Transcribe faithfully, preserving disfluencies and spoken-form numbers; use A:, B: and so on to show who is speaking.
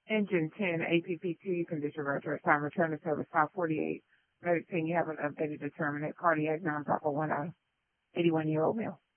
A: Engine ten, A P P two, condition retro time, return to service five forty-eight. Medic saying you have an updated determinant, cardiac non-proper one, uh, eighty-one-year-old male.